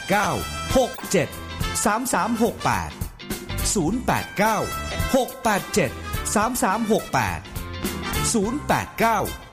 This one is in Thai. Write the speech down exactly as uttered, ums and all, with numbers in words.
เก้า หกเจ็ด สามสามหกแปด ศูนย์ แปด เก้า หก แปด เจ็ด สามสามหกแปด ศูนย์ แปด เก้า